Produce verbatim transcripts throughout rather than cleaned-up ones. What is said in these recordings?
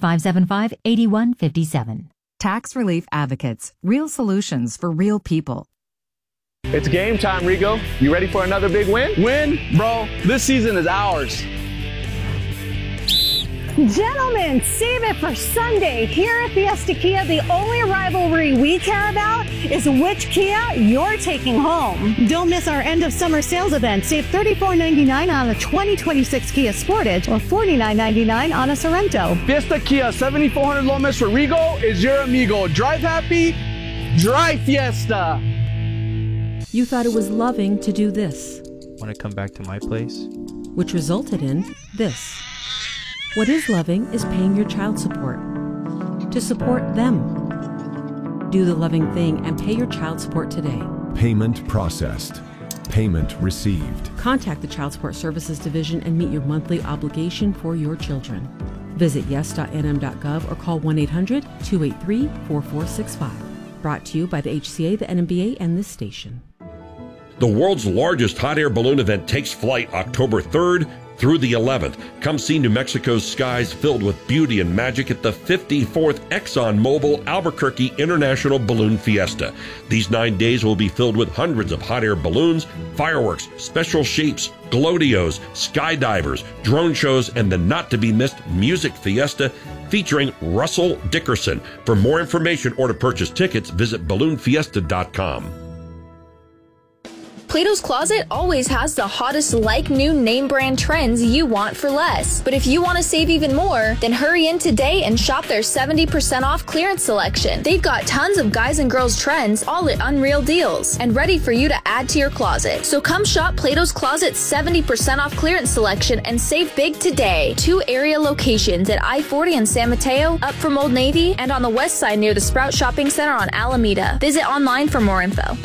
five seven five, eight one five seven. Tax Relief Advocates. Real solutions for real people. It's game time, Rigo. You ready for another big win? Win? Bro, this season is ours. Gentlemen, save it for Sunday. Here at Fiesta Kia, the only rivalry we care about is which Kia you're taking home. Don't miss our end of summer sales event. Save thirty-four ninety-nine on a twenty twenty-six Kia Sportage or forty-nine ninety-nine on a Sorento. Fiesta Kia seventy-four hundred Lomas for Rigo is your amigo. Drive happy, drive Fiesta. You thought it was loving to do this. Want to come back to my place? Which resulted in this. What is loving is paying your child support. To support them. Do the loving thing and pay your child support today. Payment processed. Payment received. Contact the Child Support Services Division and meet your monthly obligation for your children. Visit yes dot n m dot gov or call one eight hundred, two eight three, four four six five. Brought to you by the H C A, the N M B A, and this station. The world's largest hot air balloon event takes flight October third through the eleventh. Come see New Mexico's skies filled with beauty and magic at the fifty-fourth ExxonMobil Albuquerque International Balloon Fiesta. These nine days will be filled with hundreds of hot air balloons, fireworks, special shapes, glow-dios, skydivers, drone shows, and the not-to-be-missed music fiesta featuring Russell Dickerson. For more information or to purchase tickets, visit balloon fiesta dot com. Plato's Closet always has the hottest like new name brand trends you want for less. But if you want to save even more, then hurry in today and shop their seventy percent off clearance selection. They've got tons of guys and girls trends, all at unreal deals, and ready for you to add to your closet. So come shop Plato's Closet's seventy percent off clearance selection and save big today. Two area locations at I forty in San Mateo, up from Old Navy, and on the west side near the Sprout Shopping Center on Alameda. Visit online for more info.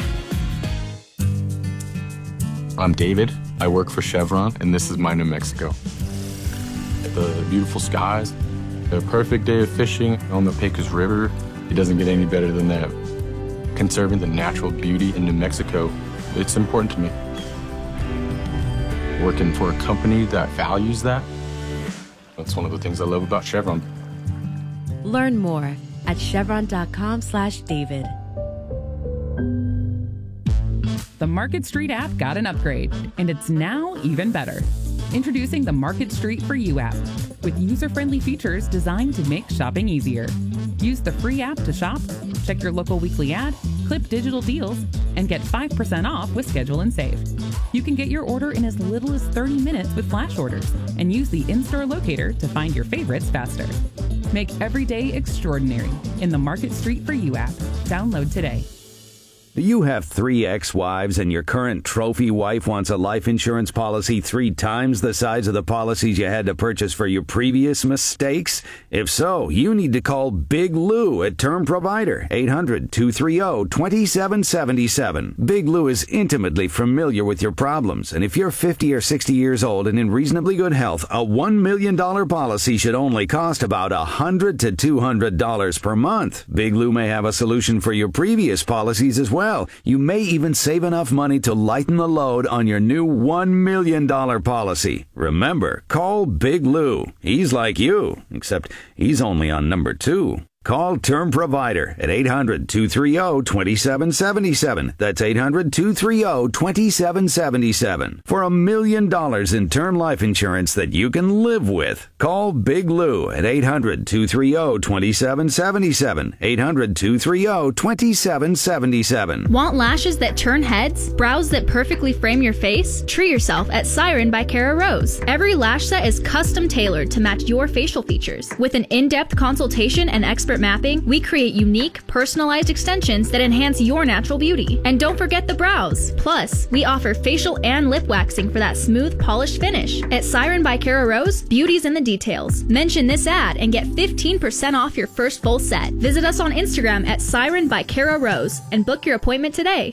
I'm David. I work for Chevron, and this is my New Mexico. The beautiful skies, the perfect day of fishing on the Pecos River. It doesn't get any better than that. Conserving the natural beauty in New Mexico, it's important to me. Working for a company that values that, that's one of the things I love about Chevron. Learn more at chevron.com slash David. The Market Street app got an upgrade, and it's now even better. Introducing the Market Street for You app, with user-friendly features designed to make shopping easier. Use the free app to shop, check your local weekly ad, clip digital deals, and get five percent off with Schedule and Save. You can get your order in as little as thirty minutes with flash orders, and use the in-store locator to find your favorites faster. Make every day extraordinary in the Market Street for You app. Download today. Do you have three ex-wives and your current trophy wife wants a life insurance policy three times the size of the policies you had to purchase for your previous mistakes? If so, you need to call Big Lou at Term Provider, eight hundred, two three zero, two seven seven seven. Big Lou is intimately familiar with your problems, and if you're fifty or sixty years old and in reasonably good health, a one million dollars policy should only cost about one hundred to two hundred dollars per month. Big Lou may have a solution for your previous policies as well. You may even save enough money to lighten the load on your new one million dollars policy. Remember, call Big Lou. He's like you, except he's only on number two. Call Term Provider at eight hundred, two three zero, two seven seven seven. That's eight hundred, two three zero, two seven seven seven. For a million dollars in term life insurance that you can live with. Call Big Lou at eight hundred, two three zero, two seven seven seven. eight hundred, two three zero, two seven seven seven. Want lashes that turn heads? Brows that perfectly frame your face? Treat yourself at Siren by Cara Rose. Every lash set is custom tailored to match your facial features. With an in-depth consultation and expert mapping, we create unique, personalized extensions that enhance your natural beauty. And don't forget the brows. Plus, we offer facial and lip waxing for that smooth, polished finish. At Siren by Cara Rose, beauty's in the details. Mention this ad and get fifteen percent off your first full set. Visit us on Instagram at Siren by Cara Rose and book your appointment today.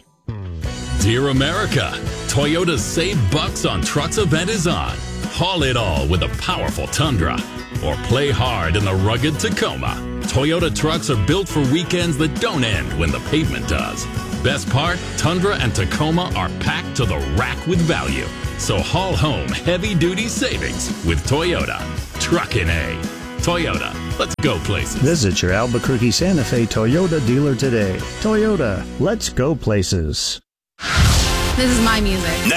Dear America, Toyota's Save Bucks on Trucks event is on. Haul it all with a powerful Tundra, or play hard in the rugged Tacoma. Toyota trucks are built for weekends that don't end when the pavement does. Best part, Tundra and Tacoma are packed to the rack with value. So haul home heavy-duty savings with Toyota. Truckin' A. Toyota. Let's go places. Visit your Albuquerque Santa Fe Toyota dealer today. Toyota, let's go places. This is my music.